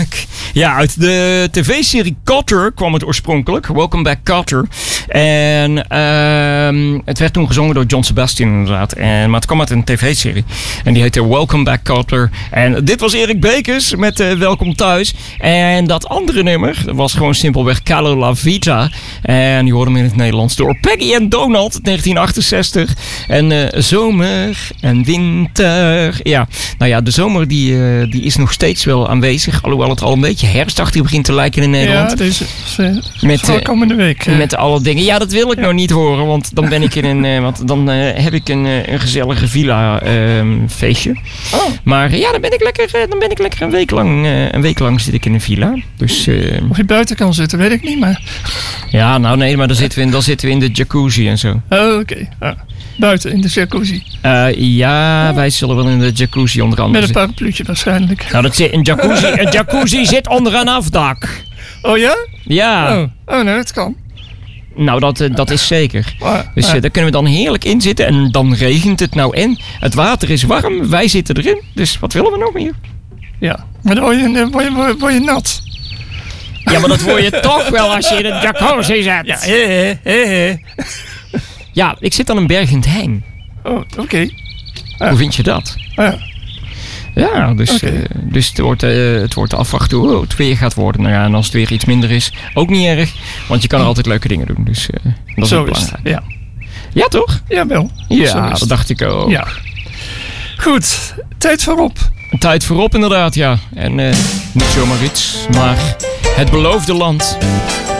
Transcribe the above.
back. Ja, uit de tv-serie Kotter kwam het oorspronkelijk. Welcome back, Kotter. En het werd toen gezongen door John Sebastian inderdaad. Maar het kwam uit een tv-serie. En die heette Welcome back, Kotter. En dit was Erik Bekes met Welkom thuis. En dat andere nummer was gewoon simpelweg Calo La Vita. En die hoorde hem in het Nederlands door Peggy en Donald, 1968. En zomer en winter. Ja, nou ja, de zomer die is nog steeds wel aanwezig. Alhoewel het al een beetje herfstachtig begint te lijken in Nederland. Ja, deze komende week. Met alle dingen. Ja, dat wil ik nou niet horen. Want dan ben ik in een... want dan heb ik een gezellige villa feestje. Oh. Maar ja, dan ben ik lekker een week lang zit ik in een villa. Dus, of je buiten kan zitten, weet ik niet. Maar... Ja, nou nee, maar dan zitten we in de jacuzzi en zo. Oh, oké. Buiten in de jacuzzi. Wij zullen wel in de jacuzzi onder andere. Met een parapluutje waarschijnlijk. Nou, een jacuzzi zit onder een afdak. Oh ja? Ja. Oh nee, dat kan. Nou, dat is zeker. Dus daar kunnen we dan heerlijk in zitten. En dan regent het nou en. Het water is warm, wij zitten erin. Dus wat willen we nog meer? Ja, maar dan word je nat. Ja, maar dat word je toch wel als je in een jacuzzi zit. Ja, Ja, ik zit aan een bergend heen. Oh, oké. Hoe vind je dat? Ja, dus het wordt afwachten hoe het weer gaat worden. Nou ja, en als het weer iets minder is, ook niet erg. Want je kan er altijd leuke dingen doen. Dus dat is ook belangrijk. Ja. Ja, toch? Jawel. Ja, dat dacht ik ook. Ja. Goed, tijd voorop. Tijd voorop inderdaad, ja. En niet zomaar iets, maar het beloofde land.